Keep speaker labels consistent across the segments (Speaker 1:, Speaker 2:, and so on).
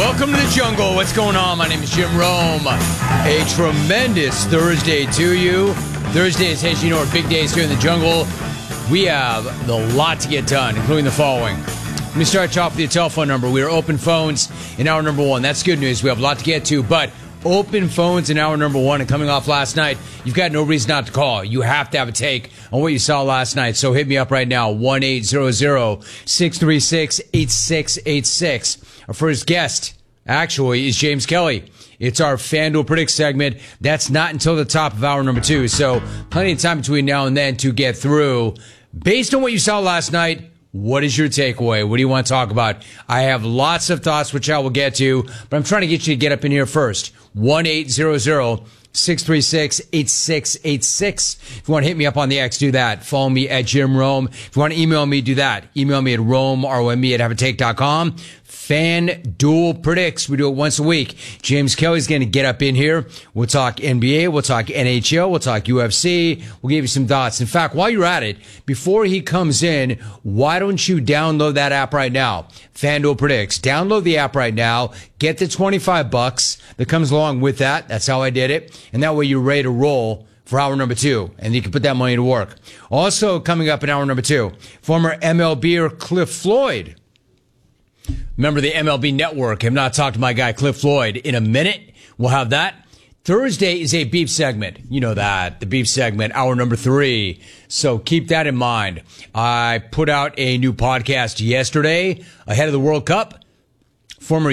Speaker 1: Welcome to the jungle. What's going on? My name is Jim Rome. A tremendous Thursday to you. Thursdays, as you know, are big days here in the jungle. We have a lot to get done, including the following. Let me start off with the telephone number. We are open phones in hour number one. That's good news. We have a lot to get to, but open phones in hour number one, and coming off last night, you've got no reason not to call. You have to have a take on what you saw last night. So hit me up right now, 1-800-636-8686. Our first guest, actually, is James Kelly. It's our FanDuel Predict segment. That's not until the top of hour number two. So plenty of time between now and then to get through. Based on what you saw last night, what is your takeaway? What do you want to talk about? I have lots of thoughts, which I will get to, but I'm trying to get you to get up in here first. 1-800-636-8686. If you want to hit me up on the X, do that. Follow me at Jim Rome. If you want to email me, do that. Email me at Rome, R-O-M-E, at haveatake.com. FanDuel Predicts. We do it once a week. James Kelly's going to get up in here. We'll talk NBA. We'll talk NHL. We'll talk UFC. We'll give you some thoughts. In fact, while you're at it, before he comes in, why don't you download that app right now? FanDuel Predicts. Download the app right now. Get the $25 that comes along with that. That's how I did it. And that way you're ready to roll for hour number two, and you can put that money to work. Also coming up in hour number two, former MLBer Cliff Floyd. Remember the MLB Network. Have not talked to my guy Cliff Floyd in a minute. We'll have that. Thursday is a beef segment. You know that. The beef segment, hour number three. So keep that in mind. I put out a new podcast yesterday ahead of the World Cup. Former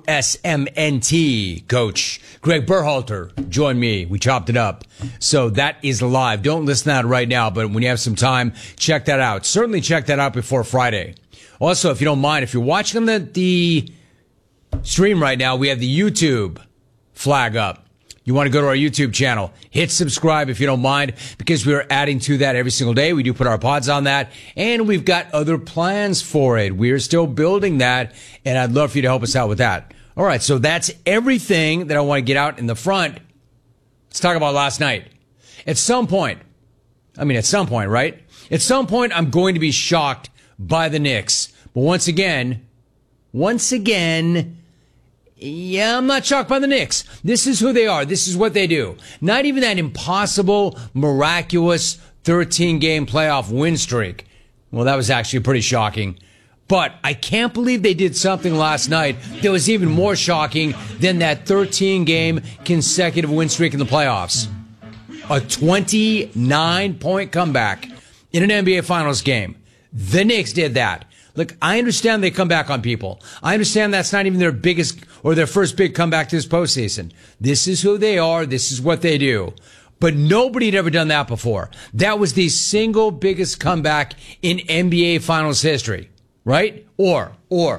Speaker 1: USMNT coach Greg Berhalter joined me. We chopped it up. So that is live. Don't listen to that right now, but when you have some time, check that out. Certainly check that out before Friday. Also, if you don't mind, if you're watching the stream right now, we have the YouTube flag up. You want to go to our YouTube channel, hit subscribe if you don't mind, because we are adding to that every single day. We do put our pods on that, and we've got other plans for it. We are still building that, and I'd love for you to help us out with that. All right, so that's everything that I want to get out in the front. Let's talk about last night. At some point, right? At some point, I'm going to be shocked by the Knicks. But once again, yeah, I'm not shocked by the Knicks. This is who they are. This is what they do. Not even that impossible, miraculous 13-game playoff win streak. Well, that was actually pretty shocking. But I can't believe they did something last night that was even more shocking than that 13-game consecutive win streak in the playoffs. A 29-point comeback in an NBA Finals game. The Knicks did that. Look, I understand they come back on people. I understand that's not even their biggest or their first big comeback this postseason. This is who they are. This is what they do. But nobody had ever done that before. That was the single biggest comeback in NBA Finals history, right? Or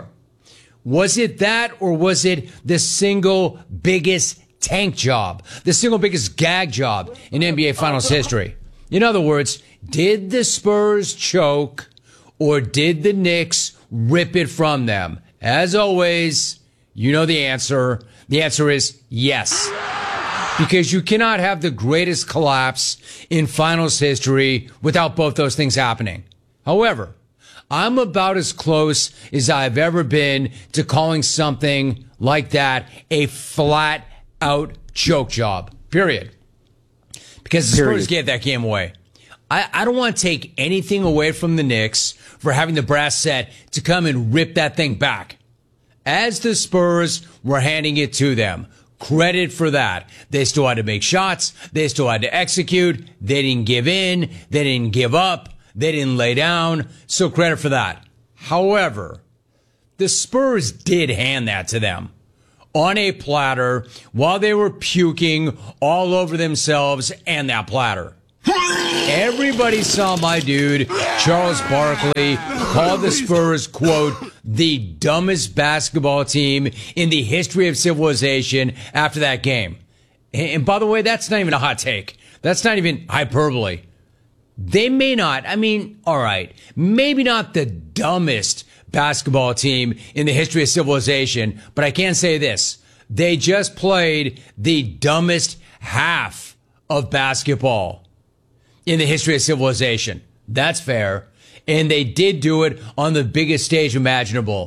Speaker 1: was it that, or was it the single biggest tank job, the single biggest gag job in NBA Finals history? In other words, did the Spurs choke, or did the Knicks rip it from them? As always, you know the answer. The answer is yes. Because you cannot have the greatest collapse in finals history without both those things happening. However, I'm about as close as I've ever been to calling something like that a flat-out choke job. Period. Because the Spurs gave that game away. I don't want to take anything away from the Knicks for having the brass set to come and rip that thing back. As the Spurs were handing it to them, credit for that. They still had to make shots. They still had to execute. They didn't give in. They didn't give up. They didn't lay down. So credit for that. However, the Spurs did hand that to them on a platter while they were puking all over themselves and that platter. Everybody saw my dude, Charles Barkley, call the Spurs, quote, the dumbest basketball team in the history of civilization after that game. And by the way, that's not even a hot take. That's not even hyperbole. They may not, all right, maybe not the dumbest basketball team in the history of civilization, but I can say this. They just played the dumbest half of basketball in the history of civilization. That's fair. And they did do it on the biggest stage imaginable.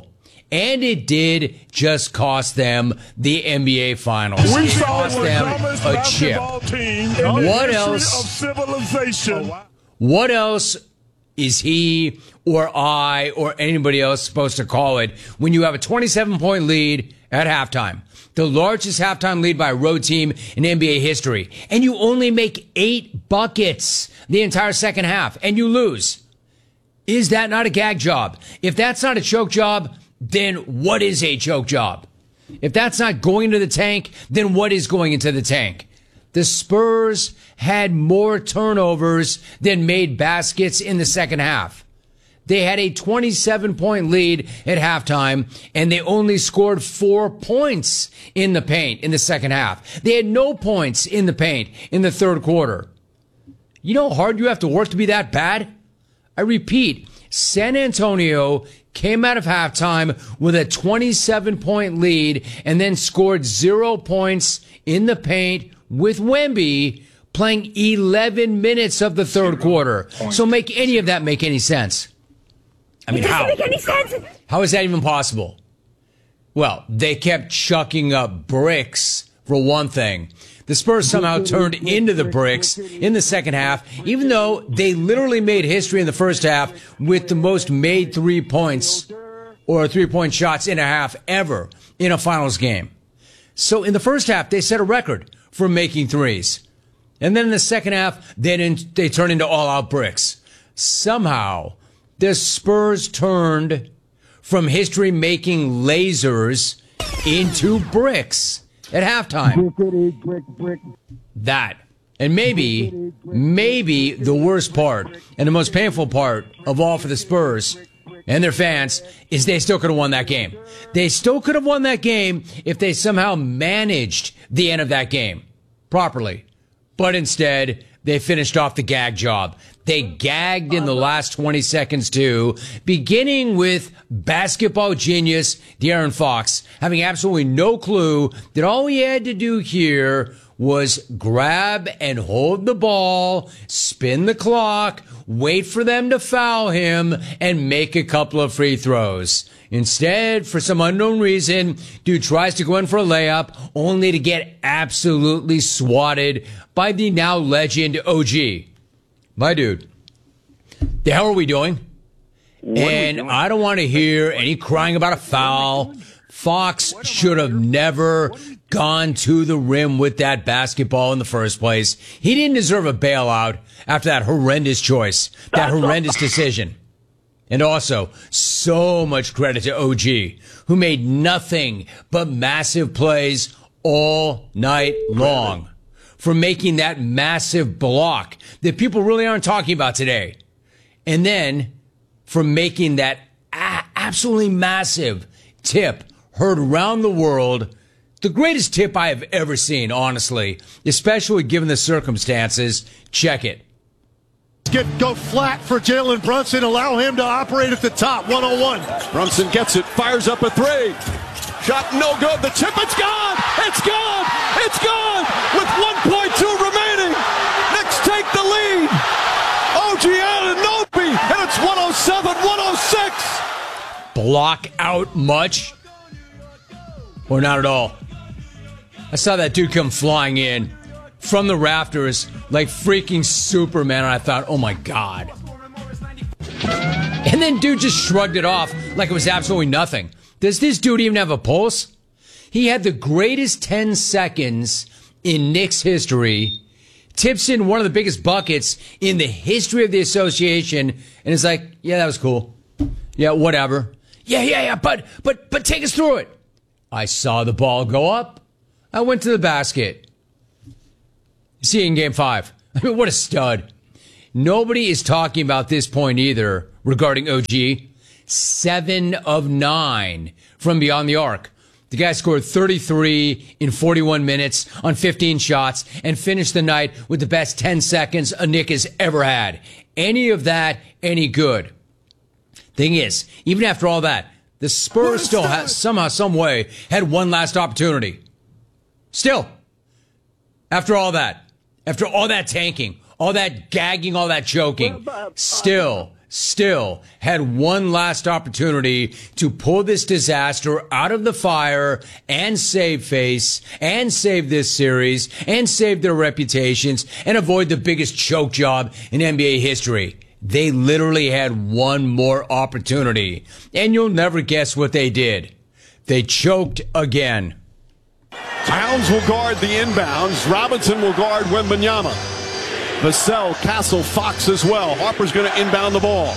Speaker 1: And it did just cost them the NBA Finals.
Speaker 2: We
Speaker 1: It
Speaker 2: saw
Speaker 1: cost
Speaker 2: the
Speaker 1: them
Speaker 2: dumbest
Speaker 1: a chip.
Speaker 2: basketball team in the
Speaker 1: What
Speaker 2: history
Speaker 1: else?
Speaker 2: of civilization.
Speaker 1: What else is he or I or anybody else supposed to call it when you have a 27-point lead at halftime? The largest halftime lead by a road team in NBA history. And you only make 8 buckets the entire second half and you lose. Is that not a gag job? If that's not a choke job, then what is a choke job? If that's not going into the tank, then what is going into the tank? The Spurs had more turnovers than made baskets in the second half. They had a 27-point lead at halftime, and they only scored 4 points in the paint in the second half. They had no points in the paint in the third quarter. You know how hard you have to work to be that bad? I repeat, San Antonio came out of halftime with a 27-point lead and then scored 0 points in the paint with Wemby playing 11 minutes of the third quarter. So make any of that make any sense? I mean, how?
Speaker 3: It doesn't make any sense.
Speaker 1: How is that even possible? Well, they kept chucking up bricks, for one thing. The Spurs somehow turned into the bricks in the second half, even though they literally made history in the first half with the most made 3 points or 3-point shots in a half ever in a finals game. So in the first half, they set a record for making threes. And then in the second half, they turned into all-out bricks. Somehow, the Spurs turned from history-making lasers into bricks at halftime. That. And maybe the worst part and the most painful part of all for the Spurs and their fans is they still could have won that game. They still could have won that game if they somehow managed the end of that game properly. But instead, they finished off the gag job. They gagged in the last 20 seconds too, beginning with basketball genius De'Aaron Fox having absolutely no clue that all he had to do here was grab and hold the ball, spin the clock, wait for them to foul him, and make a couple of free throws. Instead, for some unknown reason, dude tries to go in for a layup only to get absolutely swatted by the now legend OG. My dude, the hell are we doing? And I don't want to hear any crying about a foul. Fox should have never gone to the rim with that basketball in the first place. He didn't deserve a bailout after that horrendous choice, that horrendous decision. And also, so much credit to OG, who made nothing but massive plays all night long, for making that massive block that people really aren't talking about today. And then for making that absolutely massive tip heard around the world. The greatest tip I have ever seen, honestly, especially given the circumstances. Check it.
Speaker 4: Go flat for Jalen Brunson, allow him to operate at the top, 101.
Speaker 5: Brunson gets it, fires up a three. Shot no good, the tip, it's gone! It's gone! It's gone! With 1.2 remaining, Knicks take the lead. OG Anunoby, and it's 107-106.
Speaker 1: Block out much? Or not at all? I saw that dude come flying in from the rafters like freaking Superman, and I thought, oh my God. And then dude just shrugged it off like it was absolutely nothing. Does this dude even have a pulse? He had the greatest 10 seconds in Knicks history, tips in one of the biggest buckets in the history of the association, and it's like, yeah, that was cool. Yeah, whatever. Yeah, but take us through it. I saw the ball go up. I went to the basket. See you in game 5. I mean, what a stud. Nobody is talking about this point either regarding OG. 7 of 9 from beyond the arc. The guy scored 33 in 41 minutes on 15 shots and finished the night with the best 10 seconds a Knick has ever had. Any of that, any good. Thing is, even after all that, the Spurs still somehow, some way, had one last opportunity. Still, after all that tanking, all that gagging, all that choking, still still had one last opportunity to pull this disaster out of the fire and save face and save this series and save their reputations and avoid the biggest choke job in NBA history. They literally had one more opportunity, and you'll never guess what they did. They choked again.
Speaker 5: Towns will guard the inbounds. Robinson will guard Wembanyama. Vassell, Castle, Fox as well. Harper's going to inbound the ball.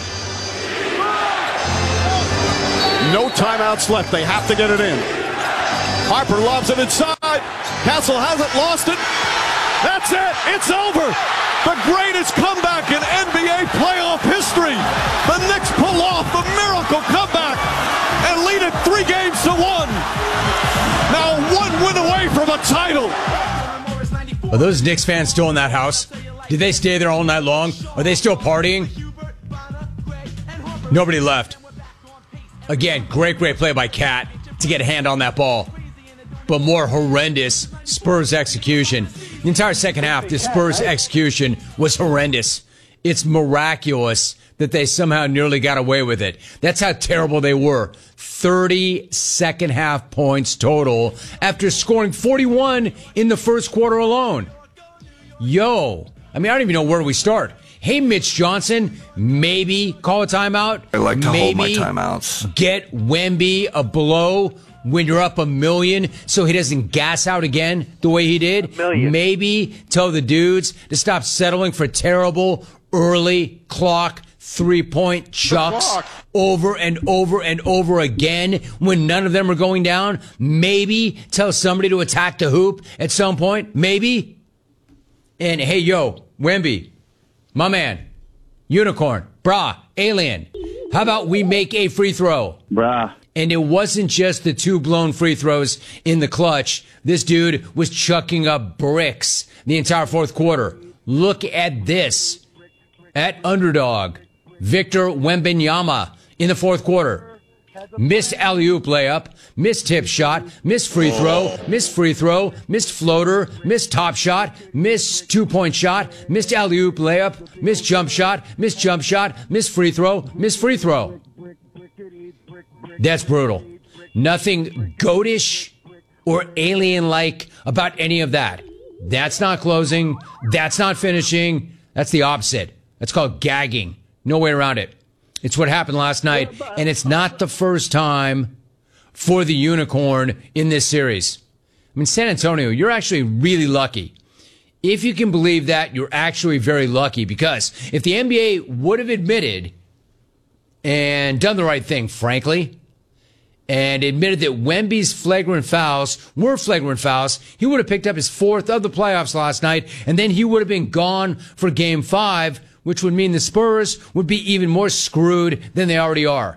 Speaker 5: No timeouts left. They have to get it in. Harper lobs it inside. Castle hasn't lost it. That's it. It's over. The greatest comeback in NBA playoff history. The Knicks pull off the miracle comeback and lead it 3-1. Now one win away from a title.
Speaker 1: Are those Knicks fans still in that house? Did they stay there all night long? Are they still partying? Nobody left. Again, great play by Cat to get a hand on that ball. But more horrendous Spurs execution. The entire second half, the Spurs execution was horrendous. It's miraculous that they somehow nearly got away with it. That's how terrible they were. 30 second half points total after scoring 41 in the first quarter alone. I don't even know where we start. Hey, Mitch Johnson, maybe call a timeout.
Speaker 2: I like to hold my timeouts.
Speaker 1: Get Wemby a blow when you're up 1 million so he doesn't gas out again the way he did. Maybe tell the dudes to stop settling for terrible early clock 3-point chucks over and over and over again when none of them are going down. Maybe tell somebody to attack the hoop at some point. Maybe. And hey, Wemby, my man, Unicorn, brah, alien. How about we make a free throw?
Speaker 3: Brah.
Speaker 1: And it wasn't just the 2 blown free throws in the clutch. This dude was chucking up bricks the entire fourth quarter. Look at this. At underdog, Victor Wembanyama in the fourth quarter. Missed alley-oop layup, missed tip shot, missed free throw, missed floater, missed top shot, missed 2-point shot, missed alley-oop layup, missed jump shot, missed free throw. That's brutal. Nothing goatish or alien-like about any of that. That's not closing. That's not finishing. That's the opposite. That's called gagging. No way around it. It's what happened last night, and it's not the first time for the Unicorn in this series. I mean, San Antonio, you're actually really lucky. If you can believe that, you're actually very lucky, because if the NBA would have admitted and done the right thing, frankly, and admitted that Wemby's flagrant fouls were flagrant fouls, he would have picked up his 4th of the playoffs last night, and then he would have been gone for Game 5, which would mean the Spurs would be even more screwed than they already are.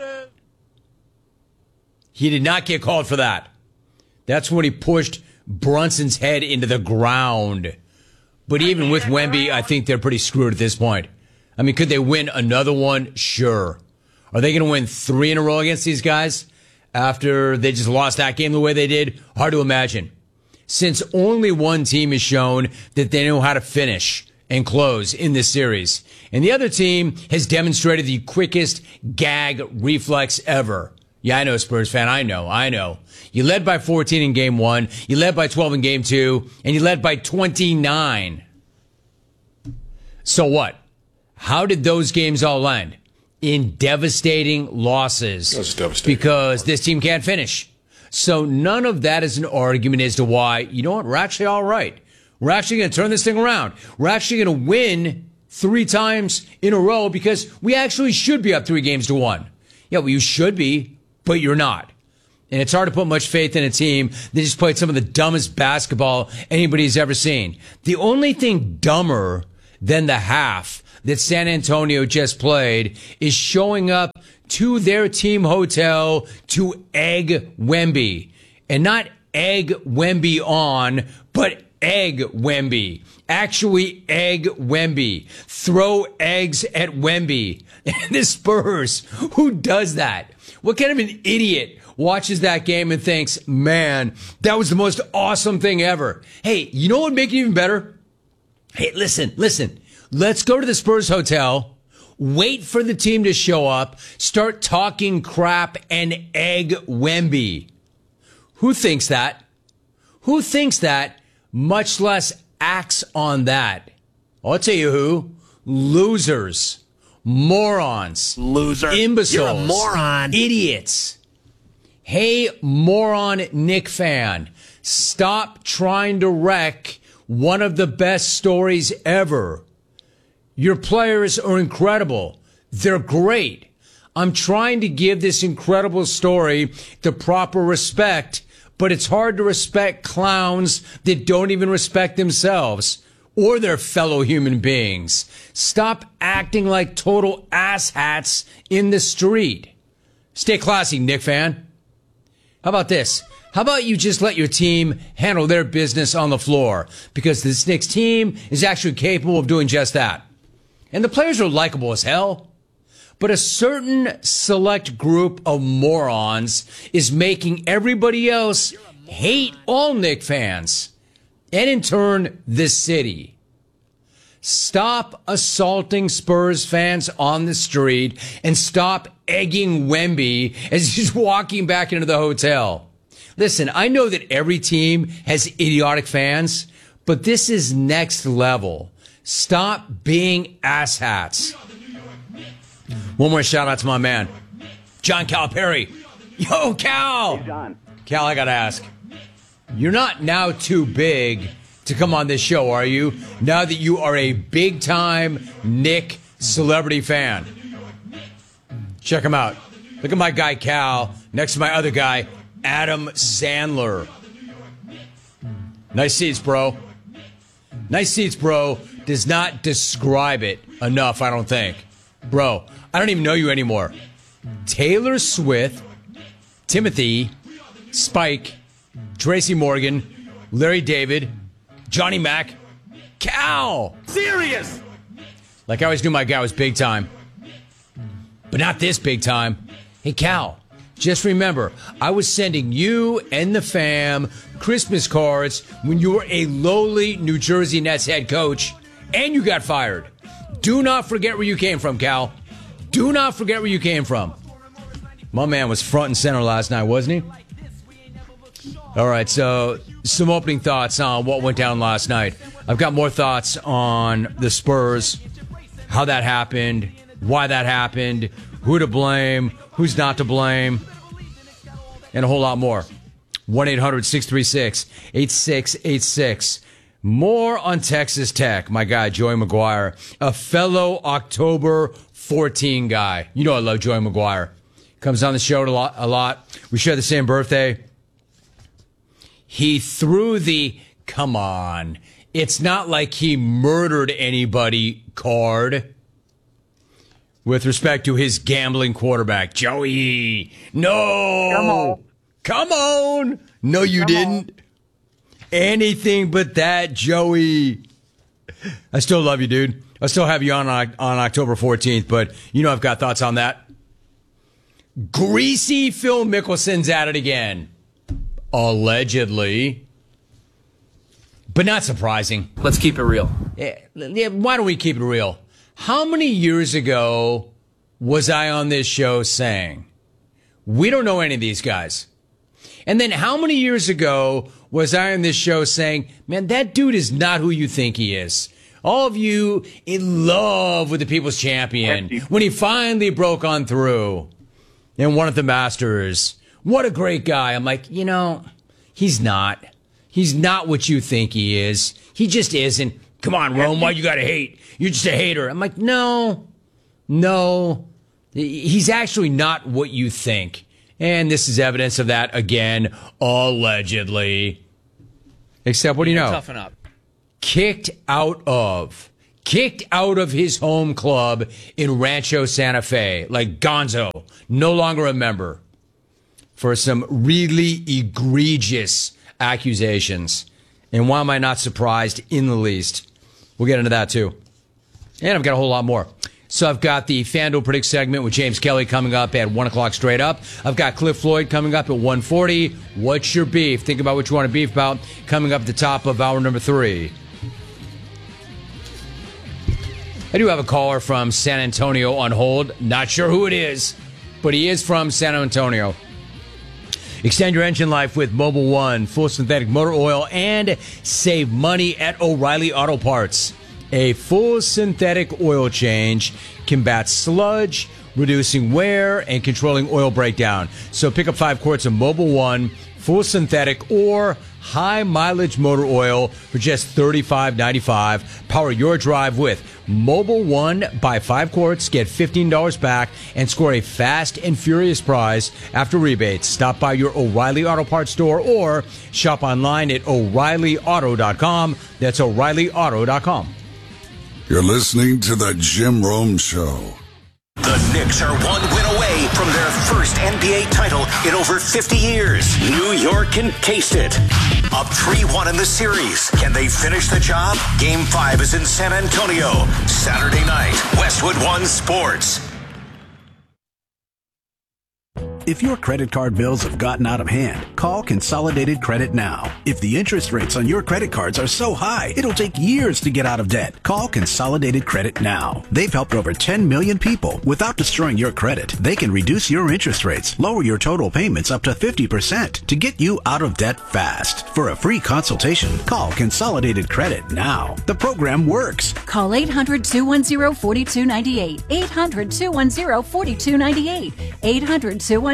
Speaker 1: He did not get called for that. That's when he pushed Brunson's head into the ground. But even with Wemby, I think they're pretty screwed at this point. I mean, could they win another one? Sure. Are they going to win 3 in a row against these guys after they just lost that game the way they did? Hard to imagine. Since only one team has shown that they know how to finish and close in this series. And the other team has demonstrated the quickest gag reflex ever. Yeah, I know, Spurs fan. I know. You led by 14 in Game 1. You led by 12 in Game 2. And you led by 29. So what? How did those games all end? In devastating losses.
Speaker 2: That's devastating.
Speaker 1: Because this team can't finish. So none of that is an argument as to why, you know what, we're actually all right. We're actually going to turn this thing around. We're actually going to win 3 times in a row because we actually should be up 3-1. Yeah, well, you should be, but you're not. And it's hard to put much faith in a team that just played some of the dumbest basketball anybody's ever seen. The only thing dumber than the half that San Antonio just played is showing up to their team hotel to egg Wemby. And not egg Wemby on, but egg Wemby. Actually egg Wemby. Throw eggs at Wemby. And the Spurs, who does that? What kind of an idiot watches that game and thinks, man, that was the most awesome thing ever? Hey, you know what would make it even better? Hey, listen. Let's go to the Spurs hotel. Wait for the team to show up, start talking crap, and egg Wemby. Who thinks that? Who thinks that, much less acts on that? I'll tell you who. Losers. Morons.
Speaker 2: Loser.
Speaker 1: Imbeciles.
Speaker 2: You're a moron.
Speaker 1: Idiots. Hey, moron Knick fan. Stop trying to wreck one of the best stories ever. Your players are incredible. They're great. I'm trying to give this incredible story the proper respect, but it's hard to respect clowns that don't even respect themselves or their fellow human beings. Stop acting like total asshats in the street. Stay classy, Knick fan. How about this? How about you just let your team handle their business on the floor? Because this Knicks team is actually capable of doing just that. And the players are likable as hell. But a certain select group of morons is making everybody else hate all Knicks fans. And in turn, this city. Stop assaulting Spurs fans on the street and stop egging Wemby as he's walking back into the hotel. Listen, I know that every team has idiotic fans, but this is next level. Stop being asshats. One more shout out to my man, John Calipari. Yo, Cal!
Speaker 3: Hey, John.
Speaker 1: Cal, I gotta ask. You're not now too big to come on this show, are you? Now that you are a big-time Knick celebrity fan. Check him out. Look at my guy, Cal, next to my other guy, Adam Sandler. Nice seats, bro. Nice seats, bro. Does not describe it enough, I don't think. Bro, I don't even know you anymore. Taylor Swift, Timothy, Spike, Tracy Morgan, Larry David, Johnny Mac, Cal.
Speaker 3: Serious.
Speaker 1: Like I always knew my guy was big time. But not this big time. Hey, Cal, just remember, I was sending you and the fam Christmas cards when you were a lowly New Jersey Nets head coach and you got fired. Do not forget where you came from, Cal. Do not forget where you came from. My man was front and center last night, wasn't he? All right, so some opening thoughts on what went down last night. I've got more thoughts on the Spurs, how that happened, why that happened, who to blame, who's not to blame, and a whole lot more. 1-800-636-8686. More on Texas Tech. My guy, Joey McGuire, a fellow October 14 guy. You know I love Joey McGuire. Comes on the show a lot. We share the same birthday. He threw the, come on, it's not like he murdered anybody card with respect to his gambling quarterback. Joey, no. Come on. No, you didn't. Anything but that, Joey. I still love you, dude. I still have you on October 14th, but you know I've got thoughts on that. Greasy Phil Mickelson's at it again. Allegedly. But not surprising.
Speaker 6: Let's keep it real.
Speaker 1: Yeah, why don't we keep it real? How many years ago was I on this show saying, we don't know any of these guys? And then how many years ago was I on this show saying, man, that dude is not who you think he is. All of you in love with the People's Champion when he finally broke on through and won at the Masters. What a great guy. I'm like, you know, he's not. He's not what you think he is. He just isn't. Come on, Rome, why you gotta hate? You're just a hater. I'm like, no. He's actually not what you think. And this is evidence of that again, allegedly. Except, what do you know?
Speaker 6: Toughen up.
Speaker 1: Kicked out of his home club in Rancho Santa Fe, like Gonzo, no longer a member, for some really egregious accusations. And why am I not surprised in the least? We'll get into that too. And I've got a whole lot more. So I've got the FanDuel Predict segment with James Kelly coming up at 1 o'clock straight up. I've got Cliff Floyd coming up at 1:40. What's your beef? Think about what you want to beef about. Coming up at the top of hour number 3. I do have a caller from San Antonio on hold. Not sure who it is, but he is from San Antonio. Extend your engine life with Mobil 1, full synthetic motor oil, and save money at O'Reilly Auto Parts. A full synthetic oil change combats sludge, reducing wear, and controlling oil breakdown. So pick up 5 quarts of Mobil 1, full synthetic, or high mileage motor oil for just $35.95. Power your drive with Mobil 1. Buy 5 quarts, get $15 back, and score a fast and furious prize after rebates. Stop by your O'Reilly Auto Parts store or shop online at O'ReillyAuto.com. That's O'ReillyAuto.com.
Speaker 3: You're listening to The Jim Rome Show.
Speaker 6: The Knicks are 1 win away from their first NBA title in over 50 years. New York can taste it. Up 3-1 in the series. Can they finish the job? Game 5 is in San Antonio. Saturday night, Westwood One Sports.
Speaker 7: If your credit card bills have gotten out of hand, call Consolidated Credit now. If the interest rates on your credit cards are so high, it'll take years to get out of debt. Call Consolidated Credit now. They've helped over 10 million people without destroying your credit. They can reduce your interest rates, lower your total payments up to 50% to get you out of debt fast. For a free consultation, call Consolidated Credit now. The program works.
Speaker 8: Call 800-210-4298. 800-210-4298. 800-210-4298.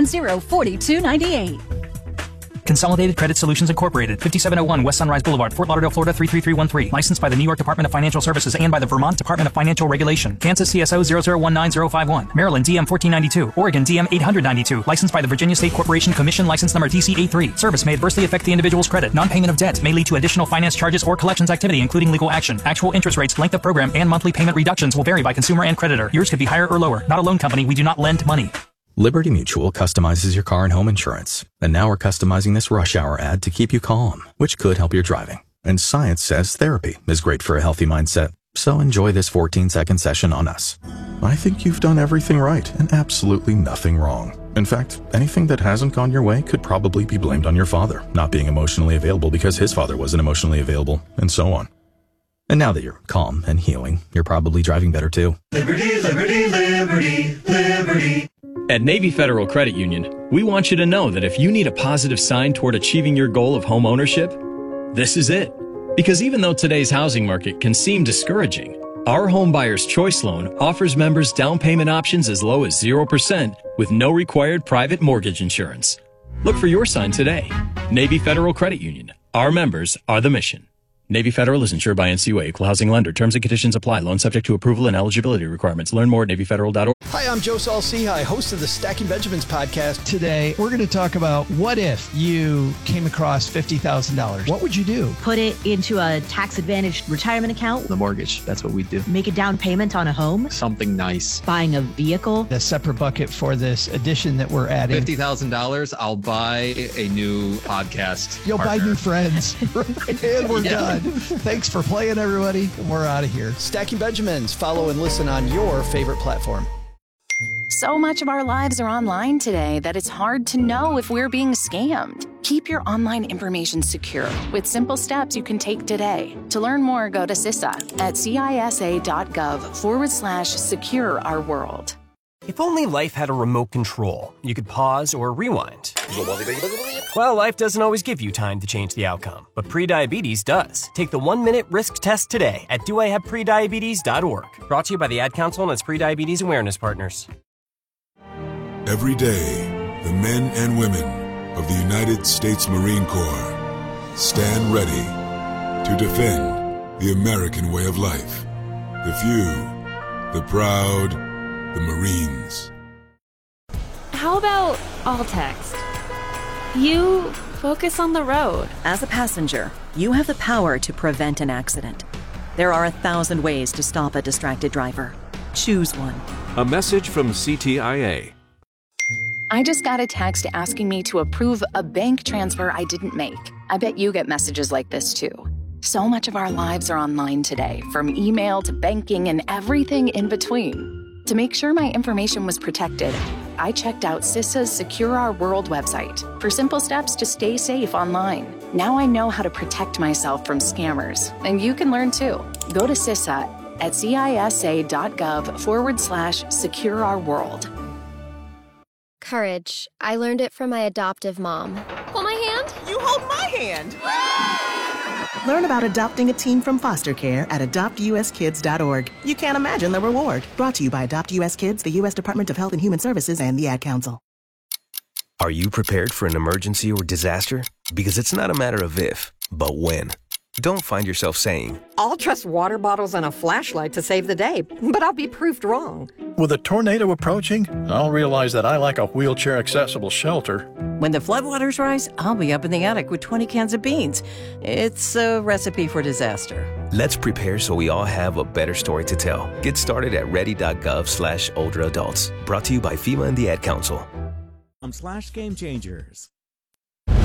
Speaker 9: Consolidated Credit Solutions Incorporated, 5701 West Sunrise Boulevard, Fort Lauderdale, Florida 33313. Licensed by the New York Department of Financial Services and by the Vermont Department of Financial Regulation. Kansas CSO 0019051. Maryland DM 1492. Oregon DM 892. Licensed by the Virginia State Corporation Commission, license number DC83. Service may adversely affect the individual's credit. Non-payment of debt may lead to additional finance charges or collections activity, including legal action. Actual interest rates, length of program, and monthly payment reductions will vary by consumer and creditor. Yours could be higher or lower. Not a loan company. We do not lend money.
Speaker 10: Liberty Mutual customizes your car and home insurance. And now we're customizing this rush hour ad to keep you calm, which could help your driving. And science says therapy is great for a healthy mindset. So enjoy this 14-second session on us. I think you've done everything right and absolutely nothing wrong. In fact, anything that hasn't gone your way could probably be blamed on your father, not being emotionally available because his father wasn't emotionally available, and so on. And now that you're calm and healing, you're probably driving better too.
Speaker 11: Liberty, liberty, liberty, liberty.
Speaker 12: At Navy Federal Credit Union, we want you to know that if you need a positive sign toward achieving your goal of home ownership, this is it. Because even though today's housing market can seem discouraging, our Home Buyer's Choice Loan offers members down payment options as low as 0% with no required private mortgage insurance. Look for your sign today. Navy Federal Credit Union. Our members are the mission. Navy Federal is insured by NCUA, equal housing lender. Terms and conditions apply. Loan subject to approval and eligibility requirements. Learn more at NavyFederal.org.
Speaker 13: Hi, I'm Joe Saul-Sehy, host of the Stacking Benjamins podcast.
Speaker 14: Today, we're going to talk about what if you came across $50,000? What would you do?
Speaker 15: Put it into a tax-advantaged retirement account.
Speaker 16: The mortgage, that's what we'd do.
Speaker 15: Make a down payment on a home.
Speaker 16: Something nice.
Speaker 15: Buying a vehicle.
Speaker 14: A separate bucket for this addition that we're adding.
Speaker 16: $50,000, I'll buy a new podcast
Speaker 14: You'll
Speaker 16: partner.
Speaker 14: buy new friends. And we're done. Thanks for playing, everybody. We're out of here.
Speaker 13: Stacking Benjamins. Follow and listen on your favorite platform.
Speaker 17: So much of our lives are online today that it's hard to know if we're being scammed. Keep your online information secure with simple steps you can take today. To learn more, go to CISA at CISA.gov/secure our world.
Speaker 18: If only life had a remote control, you could pause or rewind. Well, life doesn't always give you time to change the outcome, but prediabetes does. Take the 1-minute risk test today at doihaveprediabetes.org. Brought to you by the Ad Council and its prediabetes awareness partners.
Speaker 3: Every day, the men and women of the United States Marine Corps stand ready to defend the American way of life. The few, the proud, the Marines.
Speaker 19: How about all text? You focus on the road.
Speaker 20: As a passenger, you have the power to prevent an accident. There are 1,000 ways to stop a distracted driver. Choose one.
Speaker 21: A message from CTIA.
Speaker 17: I just got a text asking me to approve a bank transfer I didn't make. I bet you get messages like this too. So much of our lives are online today, from email to banking and everything in between. To make sure my information was protected, I checked out CISA's Secure Our World website for simple steps to stay safe online. Now I know how to protect myself from scammers, and you can learn too. Go to CISA at cisa.gov/secure our world.
Speaker 4: Courage. I learned it from my adoptive mom. Hold my hand.
Speaker 22: You hold my hand.
Speaker 23: Learn about adopting a teen from foster care at adoptuskids.org. You can't imagine the reward. Brought to you by Adopt US Kids, the U.S. Department of Health and Human Services, and the Ad Council.
Speaker 24: Are you prepared for an emergency or disaster? Because it's not a matter of if, but when. Don't find yourself saying,
Speaker 25: I'll trust water bottles and a flashlight to save the day, but I'll be proved wrong.
Speaker 26: With a tornado approaching, I'll realize that I lack a wheelchair-accessible shelter.
Speaker 27: When the floodwaters rise, I'll be up in the attic with 20 cans of beans. It's a recipe for disaster.
Speaker 24: Let's prepare so we all have a better story to tell. Get started at ready.gov/older adults. Brought to you by FEMA and the Ad Council.
Speaker 28: /Game Changers.